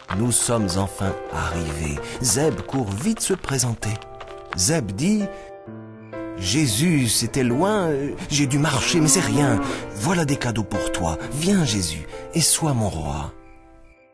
Nous sommes enfin arrivés. Zeb court vite se présenter. Zeb dit: Jésus, c'était loin, j'ai dû marcher, mais c'est rien. Voilà des cadeaux pour toi. Viens, Jésus, et sois mon roi.